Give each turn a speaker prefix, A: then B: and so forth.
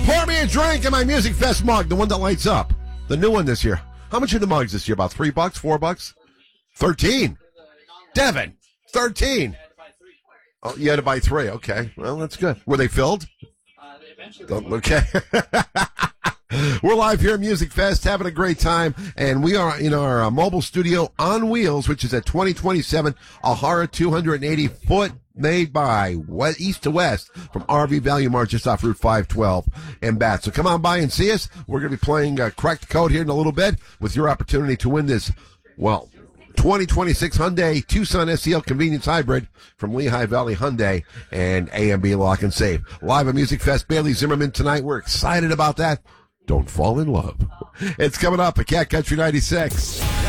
A: Pour me a drink in my Music Fest mug, the one that lights up. The new one this year. How much are the mugs this year? About $3, $4? 13. Devin, 13. Oh, you had to buy 3. Okay. Well, that's good. Were they filled? Okay. We're live here at Music Fest, having a great time, and we are in our mobile studio on wheels, which is at 2027 Ahara 280-foot, made by east to west from RV Value Mart just off Route 512 in Bath. So come on by and see us. We're going to be playing Crack the Code here in a little bit with your opportunity to win this, 2026 Hyundai Tucson SEL Convenience Hybrid from Lehigh Valley Hyundai and AMB Lock and Safe. Live at Music Fest, Bailey Zimmerman tonight. We're excited about that. Don't fall in love. It's coming up at Cat Country 96.